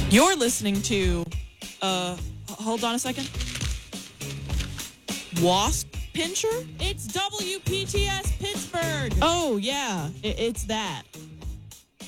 You're listening to, hold on a second. Wasp Pincher? It's WPTS Pittsburgh. Oh, yeah, it's that.